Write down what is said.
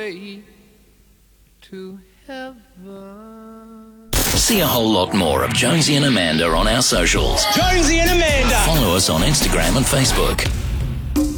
way to heaven. See a whole lot more of Jonesy and Amanda on our socials. Jonesy and Amanda. Follow us on Instagram and Facebook.